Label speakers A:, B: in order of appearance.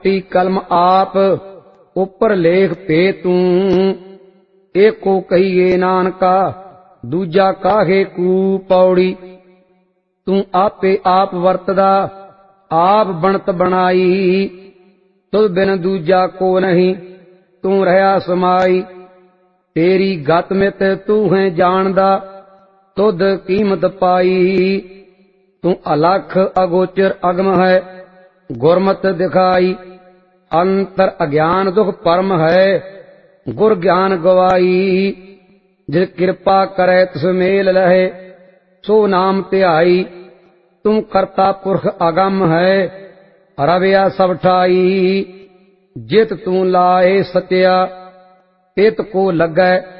A: T ਕਲਮ ਆਪ ਉਪਰ ਲੇਖ ਭੇ ਤੂੰ। ਏਕੋ ਕਹੀਏ ਨਾਨਕਾ ਦੂਜਾ ਕਾਹੇ ਕੂ ਪੌੜੀ। ਤੂੰ ਆਪੇ ਆਪ ਵਰਤਦਾ ਆਪ ਬਣਤ ਬਣਾਈ। ਤੁਧ ਬਿਨ ਦੂਜਾ ਕੋ ਨਹੀਂ ਤੂੰ ਰਹਾ ਸਮਾਈ। ਤੇਰੀ ਗਤ ਮਿਤ ਤੂੰ ਹੈ ਜਾਣਦਾ ਤੁਧ ਕੀਮਤ ਪਾਈ। ਤੂੰ ਅਲਖ ਅਗੋਚਰ ਅਗਮ ਹੈ ਗੁਰਮਤ ਦਿਖਾਈ। ਅੰਤਰ ਅਗਿਆਨ ਦੁਖ ਪਰਮ ਹੈ ਗੁਰ ਗਿਆਨ ਗਵਾਈ। ਜਿਸ ਕਿਰਪਾ ਕਰੈ ਤਿਸ ਮੇਲ ਲਹੈ ਸੋ ਨਾਮ ਧਿਆਈ। ਤੂੰ ਕਰਤਾ ਪੁਰਖ ਅਗੰਮ ਹੈ ਰਵਿਆ ਸਭ ਠਾਈ। ਜਿਤ ਤੂੰ ਲਾਏ ਸਤਿਆ ਤਿਤ ਕੋ ਲੱਗੈ